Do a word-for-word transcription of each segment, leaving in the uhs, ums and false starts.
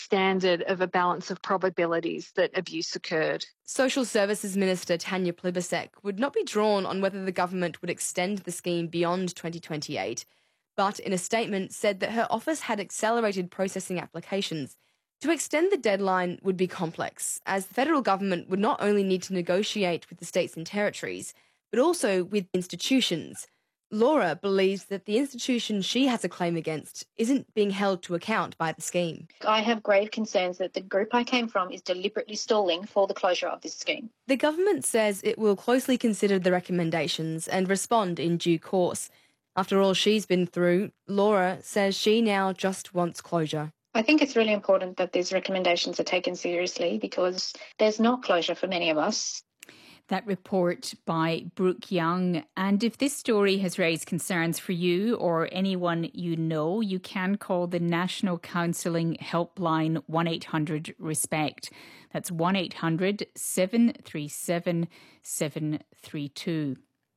standard of a balance of probabilities that abuse occurred. Social Services Minister Tanya Plibersek would not be drawn on whether the government would extend the scheme beyond twenty twenty-eight, but in a statement said that her office had accelerated processing applications. To extend the deadline would be complex, as the federal government would not only need to negotiate with the states and territories, but also with institutions. Laura believes that the institution she has a claim against isn't being held to account by the scheme. I have grave concerns that the group I came from is deliberately stalling for the closure of this scheme. The government says it will closely consider the recommendations and respond in due course. After all she's been through, Laura says she now just wants closure. I think it's really important that these recommendations are taken seriously because there's no closure for many of us. That report by Brooke Young. And if this story has raised concerns for you or anyone you know, you can call the National Counselling Helpline one eight hundred RESPECT. That's one eight hundred seven three seven seven three two.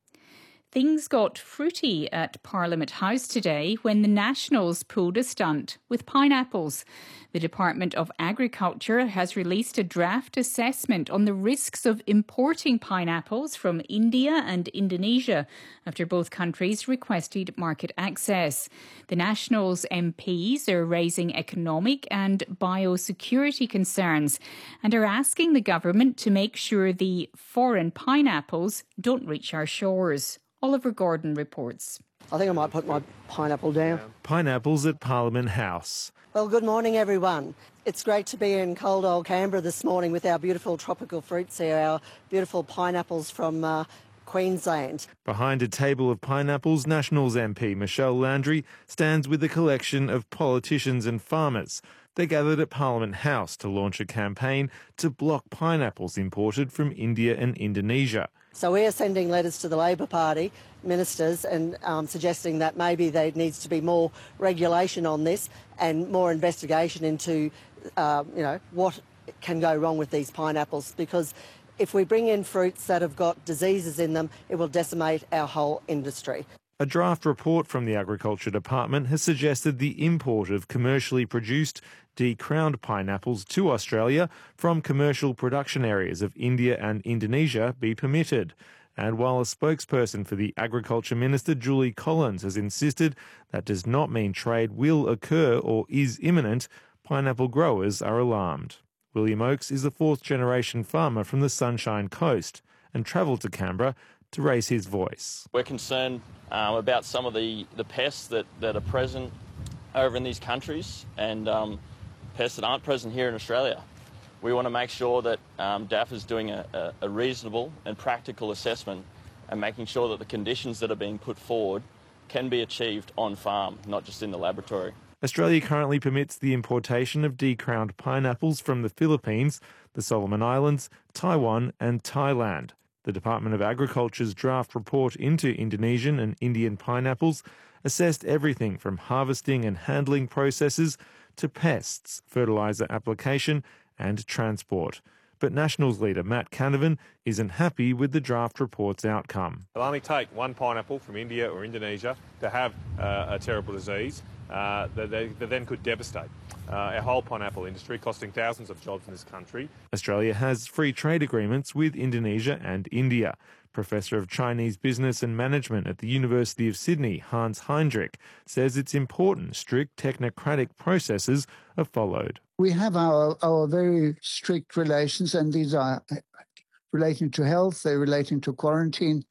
Things got fruity at Parliament House today when the Nationals pulled a stunt with pineapples. The Department of Agriculture has released a draft assessment on the risks of importing pineapples from India and Indonesia after both countries requested market access. The Nationals M Ps are raising economic and biosecurity concerns and are asking the government to make sure the foreign pineapples don't reach our shores. Oliver Gordon reports. I think I might put my pineapple down. Pineapples at Parliament House. Well, good morning, everyone. It's great to be in cold old Canberra this morning with our beautiful tropical fruits here, our beautiful pineapples from uh, Queensland. Behind a table of pineapples, Nationals M P Michelle Landry stands with a collection of politicians and farmers. They gathered at Parliament House to launch a campaign to block pineapples imported from India and Indonesia. So we are sending letters to the Labor Party ministers and um, suggesting that maybe there needs to be more regulation on this and more investigation into, uh, you know, what can go wrong with these pineapples, because if we bring in fruits that have got diseases in them, it will decimate our whole industry. A draft report from the Agriculture Department has suggested the import of commercially produced decrowned pineapples to Australia from commercial production areas of India and Indonesia be permitted. And while a spokesperson for the Agriculture Minister, Julie Collins, has insisted that does not mean trade will occur or is imminent, pineapple growers are alarmed. William Oakes is a fourth-generation farmer from the Sunshine Coast and travelled to Canberra to raise his voice. We're concerned um, about some of the, the pests that, that are present over in these countries and um, pests that aren't present here in Australia. We want to make sure that um, D A F is doing a, a, a reasonable and practical assessment and making sure that the conditions that are being put forward can be achieved on farm, not just in the laboratory. Australia currently permits the importation of decrowned pineapples from the Philippines, the Solomon Islands, Taiwan and Thailand. The Department of Agriculture's draft report into Indonesian and Indian pineapples assessed everything from harvesting and handling processes to pests, fertiliser application and transport. But Nationals leader Matt Canavan isn't happy with the draft report's outcome. It'll only take one pineapple from India or Indonesia to have uh, a terrible disease uh, that, they, that then could devastate uh, our whole pineapple industry, costing thousands of jobs in this country. Australia has free trade agreements with Indonesia and India. Professor of Chinese Business and Management at the University of Sydney, Hans Heinrich, says it's important strict technocratic processes are followed. We have our, our very strict relations, and these are relating to health, they're relating to quarantine,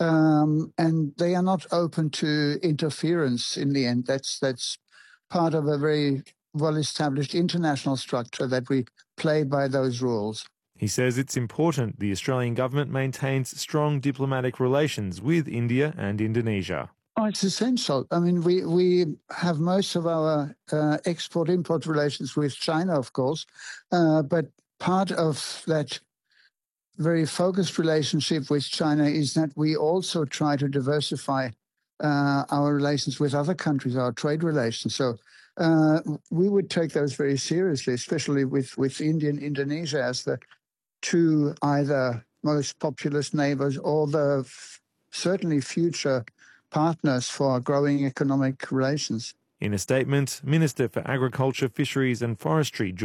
um, and they are not open to interference in the end. That's, that's part of a very well-established international structure that we play by those rules. He says it's important the Australian government maintains strong diplomatic relations with India and Indonesia. Oh, it's essential. I mean, we, we have most of our uh, export-import relations with China, of course, uh, but part of that very focused relationship with China is that we also try to diversify uh, our relations with other countries, our trade relations. So uh, we would take those very seriously, especially with, with India and Indonesia as the two either most populous neighbours or the f- certainly future partners for growing economic relations. In a statement, Minister for Agriculture, Fisheries and Forestry,